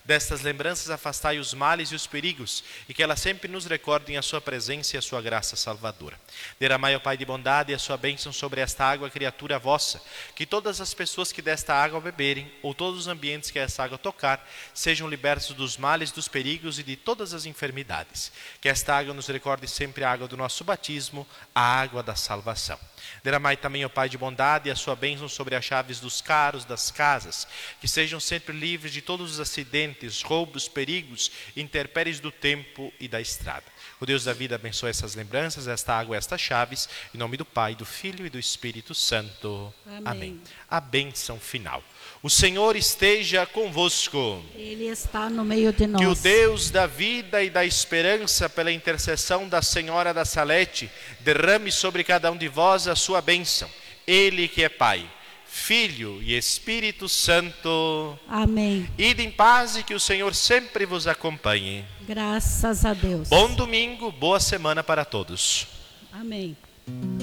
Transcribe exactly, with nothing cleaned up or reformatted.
Destas lembranças afastai os males e os perigos, e que elas sempre nos recordem a sua presença e a sua graça salvadora. Derramai, ó Pai de bondade, a sua bênção sobre esta água, criatura vossa, que todas as pessoas que desta água beberem, ou todos os ambientes que esta água tocar, sejam libertos dos males, dos perigos e de todas as enfermidades. Que esta água nos recorde sempre a água do nosso batismo, a água da salvação. Derramai também, ó Pai de bondade, a sua bênção sobre as chaves dos carros, das casas, que sejam sempre livres de todos os acidentes, roubos, perigos, intempéries do tempo e da estrada. O Deus da vida abençoe essas lembranças, esta água e estas chaves, em nome do Pai, do Filho e do Espírito Santo. Amém. Amém. A bênção final. O Senhor esteja convosco. Ele está no meio de nós. Que o Deus da vida e da esperança, pela intercessão da Senhora da Salete, derrame sobre cada um de vós a sua bênção. Ele que é Pai, Filho e Espírito Santo. Amém. Ide em paz e que o Senhor sempre vos acompanhe. Graças a Deus. Bom domingo, boa semana para todos. Amém.